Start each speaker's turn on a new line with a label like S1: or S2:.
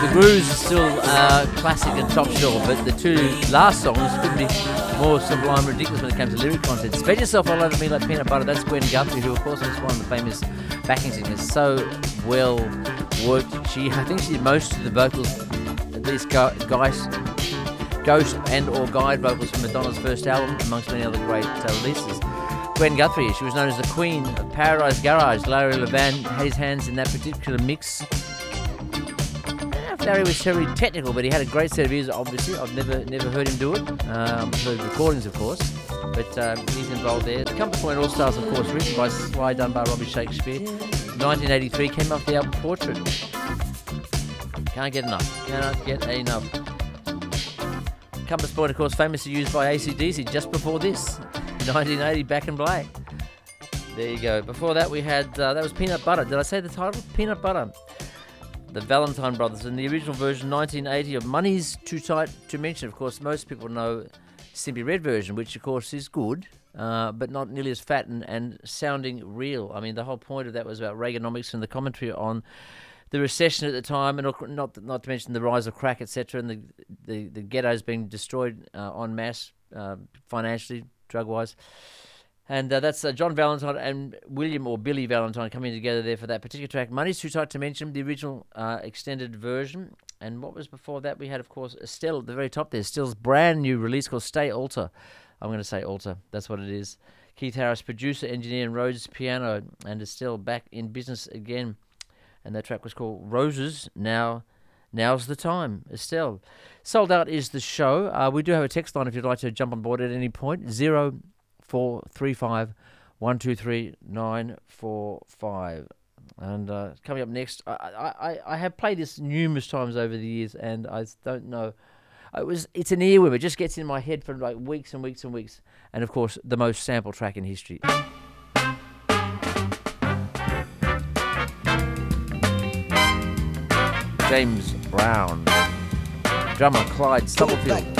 S1: The grooves are still classic and top shelf, but the two last songs couldn't be more sublime and ridiculous when it comes to lyric content. Spread Yourself All Over Me Like Peanut Butter, that's Gwen Guthrie, who of course is one of the famous backing singers. So well worked. I think she did most of the vocals, at least ghost and or guide vocals from Madonna's first album, amongst many other great releases. Gwen Guthrie, she was known as the Queen of Paradise Garage. Larry Levan had his hands in that particular mix. Larry was very technical, but he had a great set of ears, obviously. I've never heard him do it. Heard recordings, of course, but he's involved there. The Compass Point All-Stars, of course, written by Sly Dunbar, Robbie Shakespeare. 1983 came off the album Portrait. Can't get enough. Cannot get enough. Compass Point, of course, famously used by AC/DC just before this. 1980, Back in Black. There you go. Before that, we had, that was Peanut Butter. Did I say the title? Peanut Butter. The Valentine Brothers, in the original version, 1980, of Money's Too Tight to Mention. Of course, most people know Simply Red version, which, of course, is good, but not nearly as fat and sounding real. I mean, the whole point of that was about Reaganomics and the commentary on the recession at the time, and not to mention the rise of crack, etc., and the ghettos being destroyed en masse, financially, drug-wise. And that's John Valentine and William or Billy Valentine coming together there for that particular track. Money's Too Tight to Mention, the original extended version. And what was before that? We had, of course, Estelle at the very top there. Estelle brand new release called Stay Alter. I'm going to say Alter. That's what it is. Keith Harris, producer, engineer, and Rhodes piano. And Estelle back in business again. And that track was called Roses. Now's the time. Estelle. Sold Out is the show. We do have a text line if you'd like to jump on board at any point. 0435 123 945. And coming up next, I have played this numerous times over the years, and I don't know. It's an earworm. It just gets in my head for like weeks and weeks and weeks. And of course, the most sampled track in history. James Brown, drummer Clyde Stubblefield.